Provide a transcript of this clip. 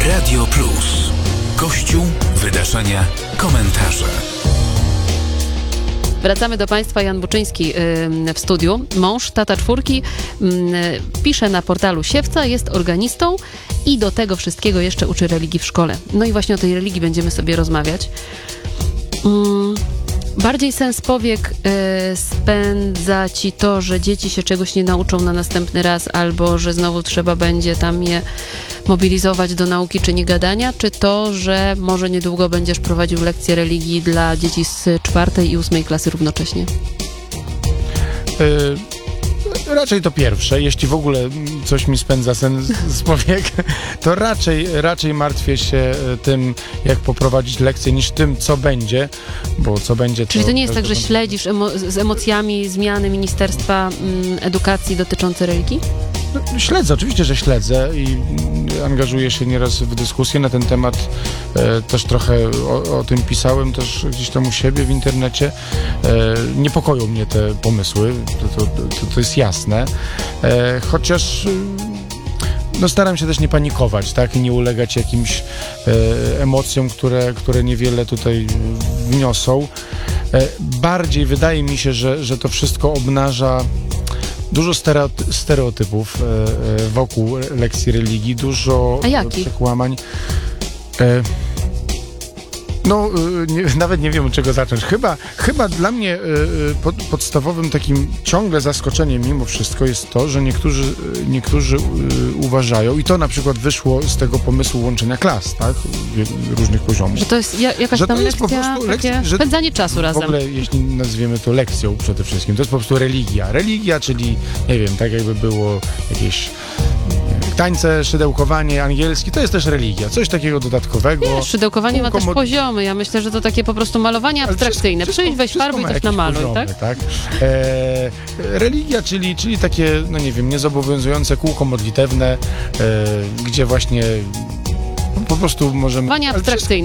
Radio Plus. Kościół, wydarzenia, komentarze. Wracamy do Państwa. Jan Buczyński w studiu. Mąż, tata czwórki, pisze na portalu Siewca, jest organistą i do tego wszystkiego jeszcze uczy religii w szkole. No i właśnie o tej religii będziemy sobie rozmawiać. Bardziej sens powiek spędza ci to, że dzieci się czegoś nie nauczą na następny raz, albo że znowu trzeba będzie tam je mobilizować do nauki czy niegadania, czy to, że może niedługo będziesz prowadził lekcje religii dla dzieci z 4. i 8. klasy równocześnie? Raczej to pierwsze. Jeśli w ogóle coś mi spędza sen z powiek, to raczej martwię się tym, jak poprowadzić lekcję, niż tym, co będzie, bo co będzie... Czyli to nie jest tak, że śledzisz z emocjami zmiany Ministerstwa Edukacji dotyczące religii? Śledzę, oczywiście, że śledzę i angażuję się nieraz w dyskusję na ten temat. Też trochę o tym pisałem też gdzieś tam u siebie w internecie. Niepokoją mnie te pomysły, to jest jasne. Chociaż staram się też nie panikować, tak? I nie ulegać jakimś emocjom, które niewiele tutaj wniosą. Bardziej wydaje mi się, że to wszystko obnaża dużo stereotypów wokół lekcji religii, dużo przekłamań. Nawet nie wiem, od czego zacząć. Chyba dla mnie podstawowym takim ciągle zaskoczeniem mimo wszystko jest to, że niektórzy uważają, i to na przykład wyszło z tego pomysłu łączenia klas, tak? Różnych poziomów. Że to jest jakaś tam lekcja, takie spędzanie czasu razem. W ogóle, jeśli nazwiemy to lekcją przede wszystkim, to jest po prostu religia. Religia, czyli, nie wiem, tak jakby było jakieś tańce, szydełkowanie, angielski, to jest też religia. Coś takiego dodatkowego. Nie, szydełkowanie ma też poziomy. Ja myślę, że to takie po prostu malowanie abstrakcyjne. Przyjdź, weź farby i coś namaluj, poziomy, tak? Religia, czyli takie, niezobowiązujące kółko modlitewne, gdzie właśnie po prostu możemy... Abstrakcyjne.